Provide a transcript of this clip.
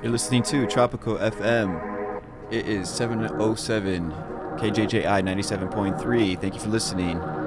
You're listening to Tropical FM. It is 7:07 KJJI 97.3. Thank you for listening.